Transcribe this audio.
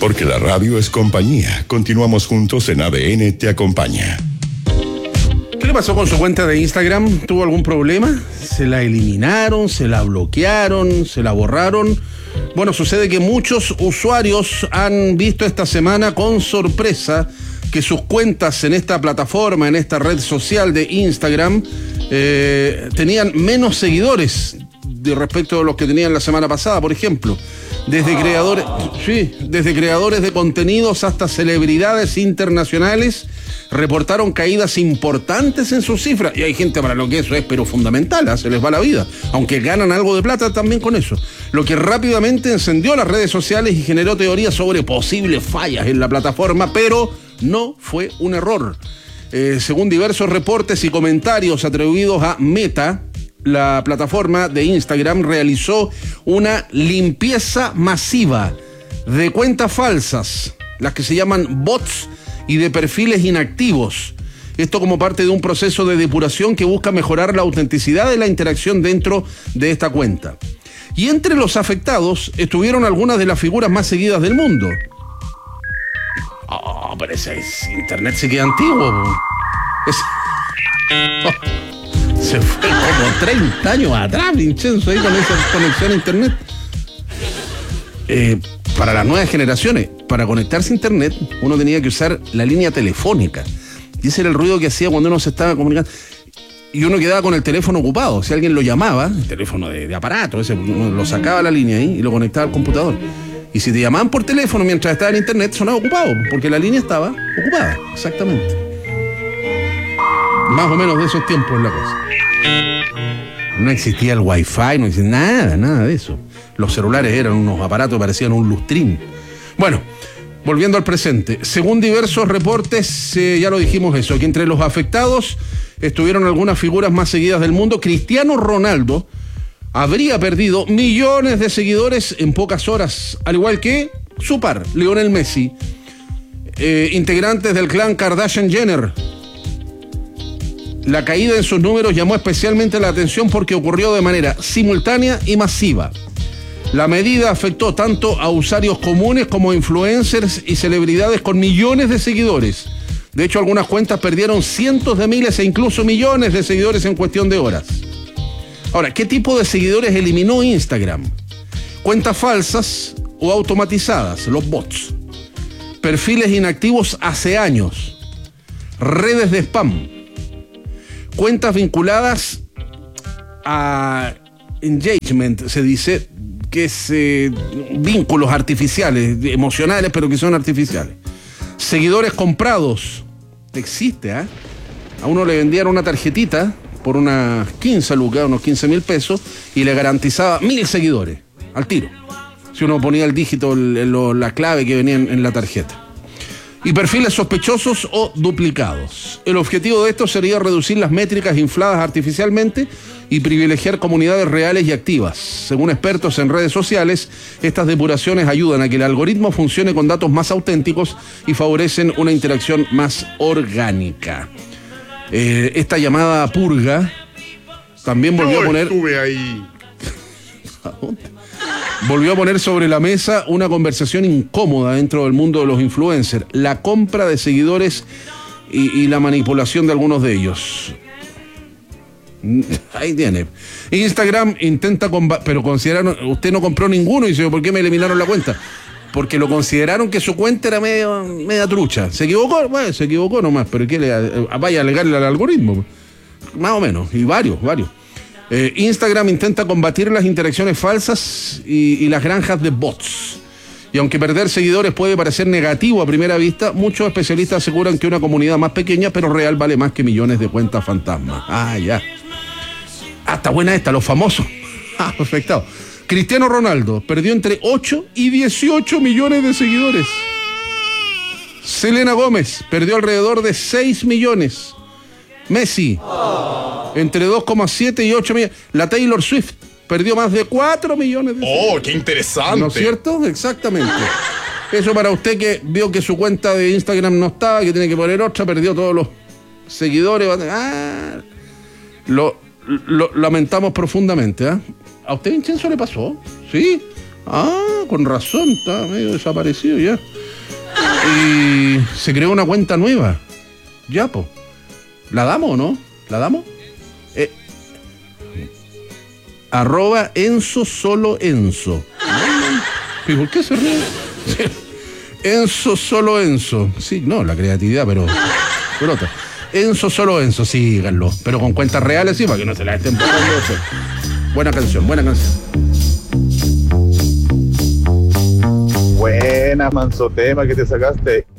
Porque la radio es compañía. Continuamos juntos en ADN Te Acompaña. ¿Qué le pasó con su cuenta de Instagram? ¿Tuvo algún problema? ¿Se la eliminaron? ¿Se la bloquearon? ¿Se la borraron? Bueno, sucede que muchos usuarios han visto esta semana con sorpresa que sus cuentas en esta plataforma, en esta red social de Instagram, tenían menos seguidores respecto a los que tenían la semana pasada, por ejemplo. Desde creadores de contenidos hasta celebridades internacionales reportaron caídas importantes en sus cifras. Y hay gente para lo que eso es, pero fundamental, se les va la vida. Aunque ganan algo de plata también con eso. Lo que rápidamente encendió las redes sociales y generó teorías sobre posibles fallas en la plataforma, pero no fue un error. Según diversos reportes y comentarios atribuidos a Meta, la plataforma de Instagram realizó una limpieza masiva de cuentas falsas, las que se llaman bots, y de perfiles inactivos. Esto como parte de un proceso de depuración que busca mejorar la autenticidad de la interacción dentro de esta cuenta. Y entre los afectados estuvieron algunas de las figuras más seguidas del mundo. Oh, pero ese internet se queda antiguo. Se fue como 30 años atrás, Vincenzo, ahí con esa conexión a internet. Para las nuevas generaciones, para conectarse a internet, uno tenía que usar la línea telefónica. Y ese era el ruido que hacía cuando uno se estaba comunicando. Y uno quedaba con el teléfono ocupado. Si alguien lo llamaba, el teléfono de aparato, ese, uno lo sacaba la línea ahí y lo conectaba al computador. Y si te llamaban por teléfono mientras estaba en internet, sonaba ocupado, porque la línea estaba ocupada, exactamente. Más o menos de esos tiempos la cosa. No existía el wifi, no existía nada de eso. Los celulares eran unos aparatos que parecían un lustrín. Bueno, volviendo al presente. Según diversos reportes, ya lo dijimos eso, que entre los afectados estuvieron algunas figuras más seguidas del mundo. Cristiano Ronaldo habría perdido millones de seguidores en pocas horas, al igual que su par, Lionel Messi. Integrantes del clan Kardashian-Jenner. La caída en sus números llamó especialmente la atención porque ocurrió de manera simultánea y masiva. La medida afectó tanto a usuarios comunes como a influencers y celebridades con millones de seguidores. De hecho, algunas cuentas perdieron cientos de miles e incluso millones de seguidores en cuestión de horas. Ahora, ¿qué tipo de seguidores eliminó Instagram? Cuentas falsas o automatizadas, los bots. Perfiles inactivos hace años. Redes de spam. Cuentas vinculadas a engagement, se dice, que es vínculos artificiales, emocionales, pero que son artificiales. Seguidores comprados. Existe, ¿eh? A uno le vendían una tarjetita por unas 15 lucas, unos 15.000 pesos, y le garantizaba 1.000 seguidores, al tiro. Si uno ponía el dígito, la clave que venía en la tarjeta. Y perfiles sospechosos o duplicados. El objetivo de esto sería reducir las métricas infladas artificialmente y privilegiar comunidades reales y activas. Según expertos en redes sociales, estas depuraciones ayudan a que el algoritmo funcione con datos más auténticos y favorecen una interacción más orgánica. Esta llamada purga también volvió a poner... Estuve ahí. ¿A dónde? Volvió a poner sobre la mesa una conversación incómoda dentro del mundo de los influencers, la compra de seguidores y la manipulación de algunos de ellos. Ahí tiene. Instagram intenta pero consideraron, usted no compró ninguno y dice, ¿por qué me eliminaron la cuenta? Porque lo consideraron que su cuenta era media trucha. ¿Se equivocó? Bueno, se equivocó nomás, pero ¿qué vaya a alegarle al algoritmo? Más o menos, y varios. Instagram intenta combatir las interacciones falsas y las granjas de bots. Y aunque perder seguidores puede parecer negativo a primera vista, muchos especialistas aseguran que una comunidad más pequeña pero real vale más que millones de cuentas fantasmas. Ah, ya. Está buena esta, los famosos. Afectados. Cristiano Ronaldo perdió entre 8 y 18 millones de seguidores. Selena Gómez perdió alrededor de 6 millones. Messi, entre 2,7 y 8 millones. La Taylor Swift perdió más de 4 millones de seguidores. ¡Oh, qué interesante! ¿No es cierto? Exactamente. Eso para usted que vio que su cuenta de Instagram no estaba, que tiene que poner otra, perdió todos los seguidores. Lo lamentamos profundamente, ¿eh? ¿A usted, Vincenzo, le pasó? ¿Sí? Ah, con razón, está medio desaparecido ya. Y se creó una cuenta nueva. Ya, po. ¿La damos o no? ¿La damos? Arroba Enzo Solo Enzo. ¿Y por qué se ríe? Enzo Solo Enzo. Sí, no, la creatividad, pero otra. Enzo Solo Enzo, síganlo. Pero con cuentas reales, sí, para que no se la estén pasando. Buena canción, buena canción. Buena, manso tema que te sacaste.